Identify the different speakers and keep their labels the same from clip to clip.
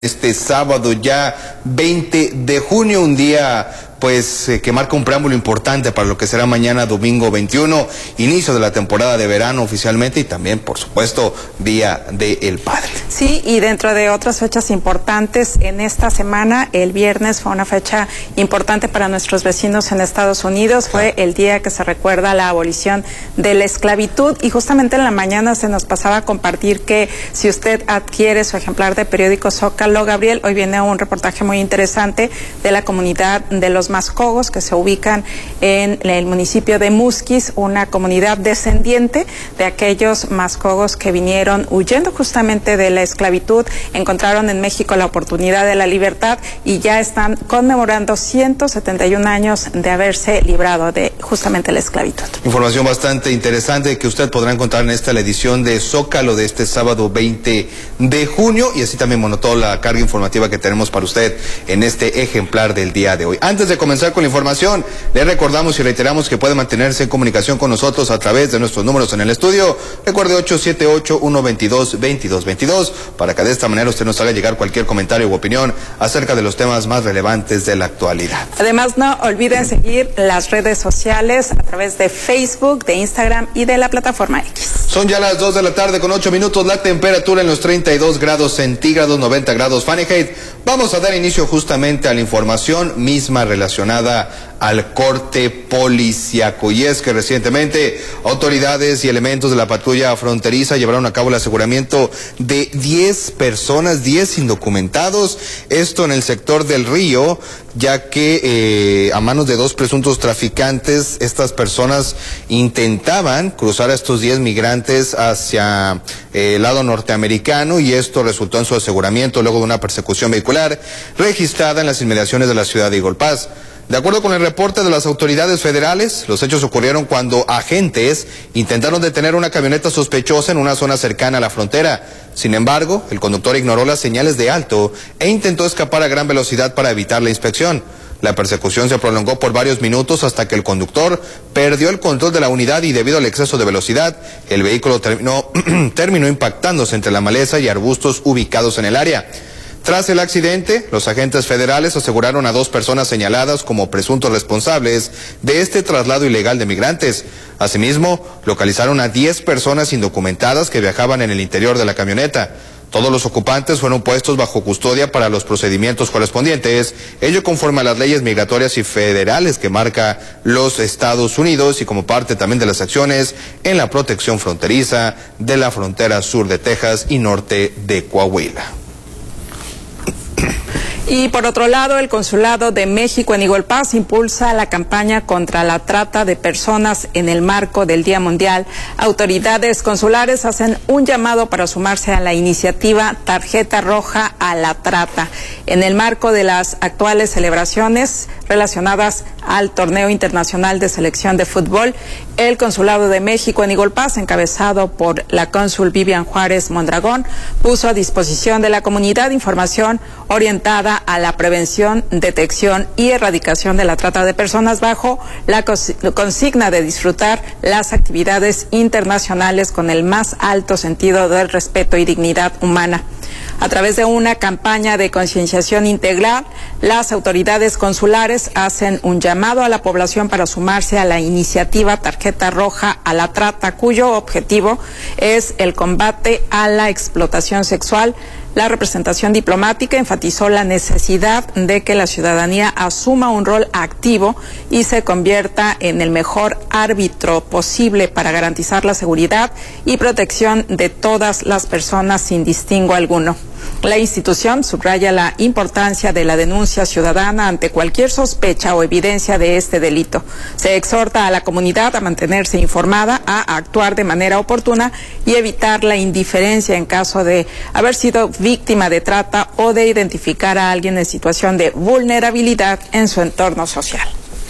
Speaker 1: Este sábado ya 20 de junio, un día que marca un preámbulo importante para lo que será mañana domingo 21, inicio de la temporada de verano oficialmente y también, por supuesto, Día del Padre.
Speaker 2: Sí, y dentro de otras fechas importantes, en esta semana, el viernes fue una fecha importante para nuestros vecinos en Estados Unidos, fue el día que se recuerda la abolición de la esclavitud y justamente en la mañana se nos pasaba a compartir que si usted adquiere su ejemplar de periódico Zócalo, Gabriel, hoy viene un reportaje muy interesante de la comunidad de los Mascogos que se ubican en el municipio de Musquis, una comunidad descendiente de aquellos Mascogos que vinieron huyendo justamente de la esclavitud, encontraron en México la oportunidad de la libertad y ya están conmemorando 171 años de haberse librado de justamente la esclavitud.
Speaker 1: Información bastante interesante que usted podrá encontrar en la edición de Zócalo de este sábado 20 de junio y así también toda la carga informativa que tenemos para usted en este ejemplar del día de hoy. Antes de comenzar con la información, le recordamos y reiteramos que puede mantenerse en comunicación con nosotros a través de nuestros números en el estudio. Recuerde 878-122-2222 para que de esta manera usted nos haga llegar cualquier comentario u opinión acerca de los temas más relevantes de la actualidad.
Speaker 2: Además, no olviden seguir las redes sociales a través de Facebook, de Instagram y de la plataforma X.
Speaker 1: Son ya las 2 de la tarde con 8 minutos, la temperatura en los 32 grados centígrados, 90 grados Fahrenheit. Vamos a dar inicio justamente a la información misma relacionada al corte policíaco. Y es que recientemente autoridades y elementos de la patrulla fronteriza llevaron a cabo el aseguramiento de 10 personas, 10 indocumentados, esto en el sector del Río, ya que a manos de 2 presuntos traficantes, estas personas intentaban cruzar a estos 10 migrantes hacia el lado norteamericano y esto resultó en su aseguramiento luego de una persecución vehicular registrada en las inmediaciones de la ciudad de Eagle Pass. De acuerdo con el reporte de las autoridades federales, los hechos ocurrieron cuando agentes intentaron detener una camioneta sospechosa en una zona cercana a la frontera. Sin embargo, el conductor ignoró las señales de alto e intentó escapar a gran velocidad para evitar la inspección. La persecución se prolongó por varios minutos hasta que el conductor perdió el control de la unidad y debido al exceso de velocidad, el vehículo terminó impactándose entre la maleza y arbustos ubicados en el área. Tras el accidente, los agentes federales aseguraron a 2 personas señaladas como presuntos responsables de este traslado ilegal de migrantes. Asimismo, localizaron a 10 personas indocumentadas que viajaban en el interior de la camioneta. Todos los ocupantes fueron puestos bajo custodia para los procedimientos correspondientes, ello conforme a las leyes migratorias y federales que marca los Estados Unidos y como parte también de las acciones en la protección fronteriza de la frontera sur de Texas y norte de Coahuila.
Speaker 2: Y por otro lado, el Consulado de México en Eagle Pass impulsa la campaña contra la trata de personas en el marco del Día Mundial. Autoridades consulares hacen un llamado para sumarse a la iniciativa Tarjeta Roja a la Trata. En el marco de las actuales celebraciones relacionadas al Torneo Internacional de Selección de Fútbol, el Consulado de México en Eagle Pass, encabezado por la cónsul Vivian Juárez Mondragón, puso a disposición de la comunidad información orientada a la prevención, detección y erradicación de la trata de personas bajo la consigna de disfrutar las actividades internacionales con el más alto sentido del respeto y dignidad humana. A través de una campaña de concienciación integral, las autoridades consulares hacen un llamado a la población para sumarse a la iniciativa Tarjeta Roja a la Trata, cuyo objetivo es el combate a la explotación sexual. La representación diplomática enfatizó la necesidad de que la ciudadanía asuma un rol activo y se convierta en el mejor árbitro posible para garantizar la seguridad y protección de todas las personas sin distingo alguno. La institución subraya la importancia de la denuncia ciudadana ante cualquier sospecha o evidencia de este delito. Se exhorta a la comunidad a mantenerse informada, a actuar de manera oportuna y evitar la indiferencia en caso de haber sido víctima de trata o de identificar a alguien en situación de vulnerabilidad en su entorno social.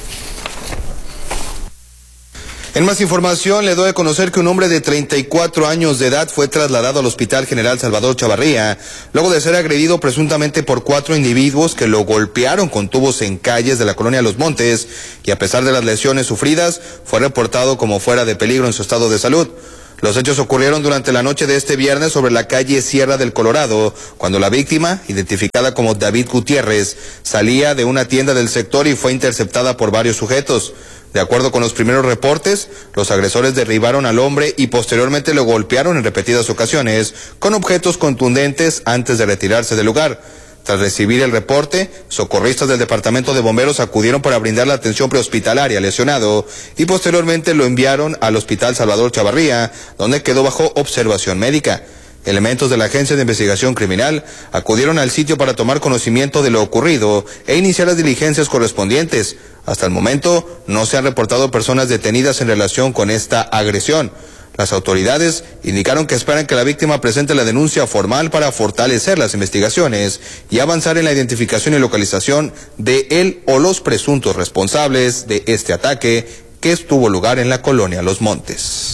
Speaker 1: En más información, le doy a conocer que un hombre de 34 años de edad fue trasladado al Hospital General Salvador Chavarría, luego de ser agredido presuntamente por 4 individuos que lo golpearon con tubos en calles de la colonia Los Montes, y a pesar de las lesiones sufridas, fue reportado como fuera de peligro en su estado de salud. Los hechos ocurrieron durante la noche de este viernes sobre la calle Sierra del Colorado, cuando la víctima, identificada como David Gutiérrez, salía de una tienda del sector y fue interceptada por varios sujetos. De acuerdo con los primeros reportes, los agresores derribaron al hombre y posteriormente lo golpearon en repetidas ocasiones con objetos contundentes antes de retirarse del lugar. Tras recibir el reporte, socorristas del Departamento de Bomberos acudieron para brindar la atención prehospitalaria al lesionado y posteriormente lo enviaron al Hospital Salvador Chavarría, donde quedó bajo observación médica. Elementos de la Agencia de Investigación Criminal acudieron al sitio para tomar conocimiento de lo ocurrido e iniciar las diligencias correspondientes. Hasta el momento no se han reportado personas detenidas en relación con esta agresión. Las autoridades indicaron que esperan que la víctima presente la denuncia formal para fortalecer las investigaciones y avanzar en la identificación y localización de él o los presuntos responsables de este ataque que tuvo lugar en la colonia Los Montes.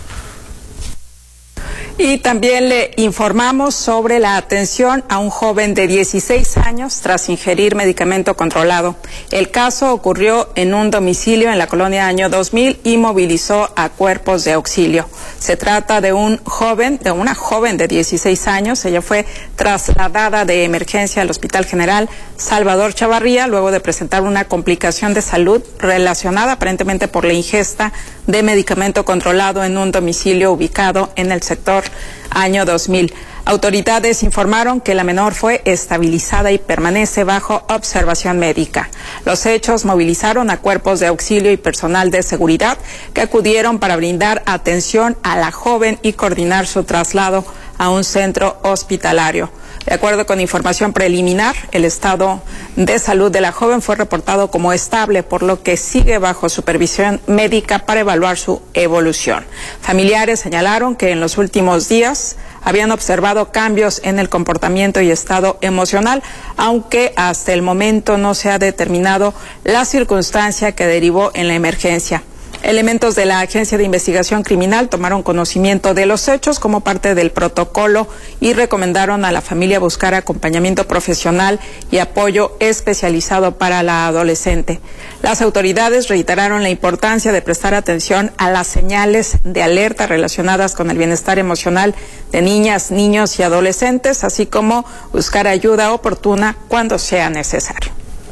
Speaker 2: Y también le informamos sobre la atención a un joven de 16 años tras ingerir medicamento controlado. El caso ocurrió en un domicilio en la colonia Año 2000 y movilizó a cuerpos de auxilio. Se trata de una joven de 16 años. Ella fue trasladada de emergencia al Hospital General Salvador Chavarría luego de presentar una complicación de salud relacionada aparentemente por la ingesta de medicamento controlado en un domicilio ubicado en el sector Año 2000. Autoridades informaron que la menor fue estabilizada y permanece bajo observación médica. Los hechos movilizaron a cuerpos de auxilio y personal de seguridad que acudieron para brindar atención a la joven y coordinar su traslado a un centro hospitalario. De acuerdo con información preliminar, el estado de salud de la joven fue reportado como estable, por lo que sigue bajo supervisión médica para evaluar su evolución. Familiares señalaron que en los últimos días habían observado cambios en el comportamiento y estado emocional, aunque hasta el momento no se ha determinado la circunstancia que derivó en la emergencia. Elementos de la Agencia de Investigación Criminal tomaron conocimiento de los hechos como parte del protocolo y recomendaron a la familia buscar acompañamiento profesional y apoyo especializado para la adolescente. Las autoridades reiteraron la importancia de prestar atención a las señales de alerta relacionadas con el bienestar emocional de niñas, niños y adolescentes, así como buscar ayuda oportuna cuando sea necesario.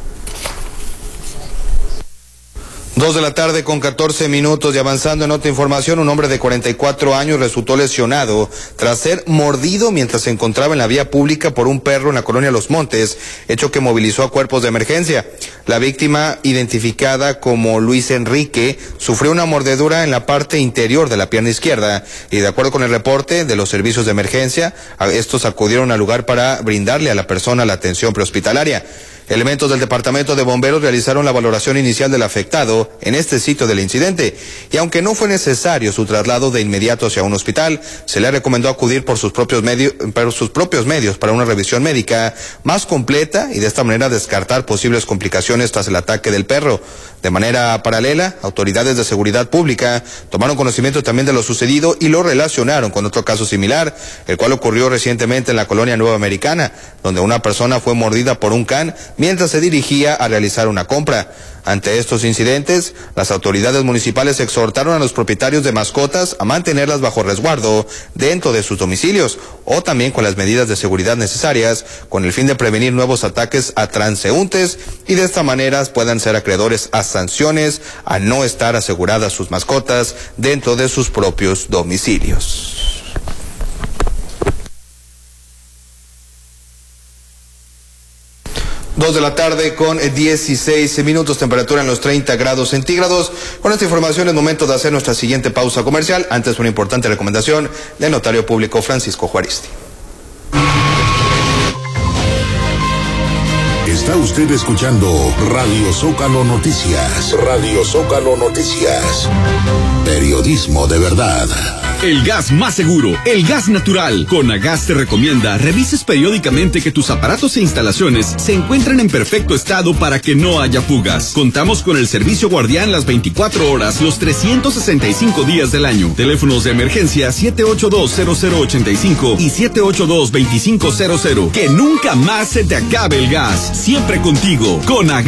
Speaker 1: 2 de la tarde con 14 minutos y avanzando en otra información, un hombre de 44 años resultó lesionado tras ser mordido mientras se encontraba en la vía pública por un perro en la colonia Los Montes, hecho que movilizó a cuerpos de emergencia. La víctima, identificada como Luis Enrique, sufrió una mordedura en la parte interior de la pierna izquierda y de acuerdo con el reporte de los servicios de emergencia, estos acudieron al lugar para brindarle a la persona la atención prehospitalaria. Elementos del Departamento de Bomberos realizaron la valoración inicial del afectado en este sitio del incidente y aunque no fue necesario su traslado de inmediato hacia un hospital, se le recomendó acudir por sus propios medios para una revisión médica más completa y de esta manera descartar posibles complicaciones tras el ataque del perro. De manera paralela, autoridades de seguridad pública tomaron conocimiento también de lo sucedido y lo relacionaron con otro caso similar, el cual ocurrió recientemente en la colonia Nueva Americana, donde una persona fue mordida por un can mientras se dirigía a realizar una compra. Ante estos incidentes, las autoridades municipales exhortaron a los propietarios de mascotas a mantenerlas bajo resguardo dentro de sus domicilios o también con las medidas de seguridad necesarias con el fin de prevenir nuevos ataques a transeúntes y de esta manera puedan ser acreedores a sanciones a no estar aseguradas sus mascotas dentro de sus propios domicilios. 2 de la tarde con 16 minutos, temperatura en los 30 grados centígrados. Con esta información es momento de hacer nuestra siguiente pausa comercial. Antes una importante recomendación del notario público Francisco Juaristi.
Speaker 3: Está usted escuchando Radio Zócalo Noticias. Radio Zócalo Noticias. Periodismo de verdad.
Speaker 4: El gas más seguro, el gas natural. Conagas te recomienda revises periódicamente que tus aparatos e instalaciones se encuentren en perfecto estado para que no haya fugas. Contamos con el servicio guardián las 24 horas, los 365 días del año. Teléfonos de emergencia 782-0085 y 782-2500. Que nunca más se te acabe el gas. Siempre contigo. Conagas.